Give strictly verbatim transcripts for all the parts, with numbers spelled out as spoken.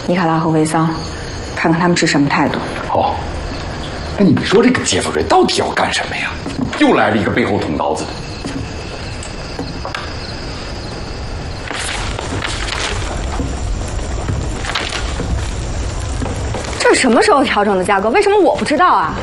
尼卡拉和维桑，看看他们持什么态度。 哦，哎，你说这个杰弗瑞到底要干什么呀？又来了一个背后捅刀子的。 这什么时候调整的价格？为什么我不知道啊？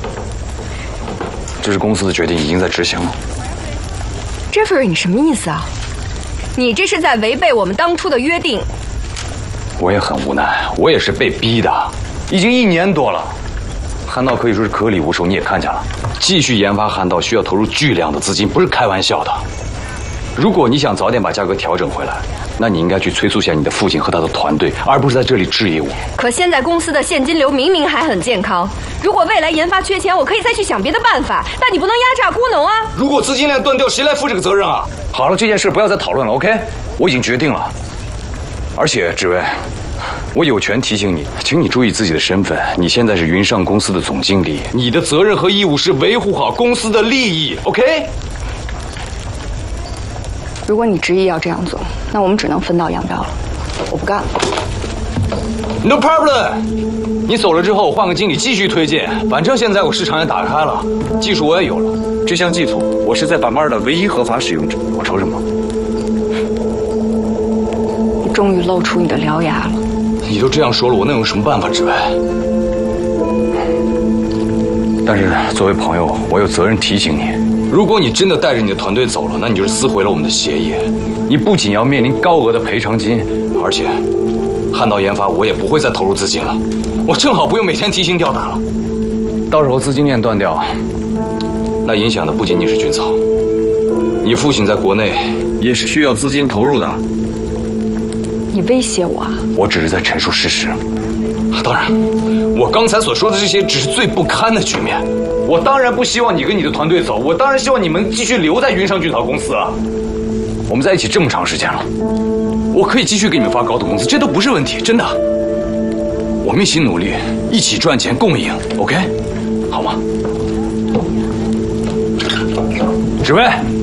这是公司的决定，已经在执行了。 Jeffrey， 你什么意思啊？你这是在违背我们当初的约定。 我也很无奈，我也是被逼的，已经一年多了。汉道可以说是颗粒无收，你也看见了。继续研发汉道需要投入巨量的资金，不是开玩笑的。如果你想早点把价格调整回来，那你应该去催促下你的父亲和他的团队，而不是在这里质疑我。 可现在公司的现金流明明还很健康，如果未来研发缺钱，我可以再去想别的办法，但你不能压榨工农啊！ 如果资金链断掉，谁来负这个责任啊？好了，这件事不要再讨论了 ，OK？ 我已经决定了。而且，志威，我有权提醒你，请你注意自己的身份。你现在是云上公司的总经理，你的责任和义务是维护好公司的利益 ，OK？ 如果你执意要这样做，那我们只能分道扬镳了。我不干了。 No problem。你走了之后，我换个经理继续推荐。反正现在我市场也打开了，技术我也有了。这项技术，我是在板板的唯一合法使用者。我抽什么？ 你终于露出你的獠牙了。 你都这样说了，我能有什么办法，志伟？但是作为朋友，我有责任提醒你。 如果你真的带着你的团队走了，那你就是撕毁了我们的协议。你不仅要面临高额的赔偿金，而且汉道研发我也不会再投入资金了。我正好不用每天提心吊胆了。到时候资金链断掉，那影响的不仅仅是军草，你父亲在国内也是需要资金投入的。 你威胁我啊？ 我只是在陈述事实。当然，我刚才所说的这些只是最不堪的局面。 我当然不希望你跟你的团队走，我当然希望你们继续留在云上菌草公司啊。我们在一起这么长时间了，我可以继续给你们发高的工资，这都不是问题，真的。我们一起努力，一起赚钱，共赢 ，OK， 好吗？志威。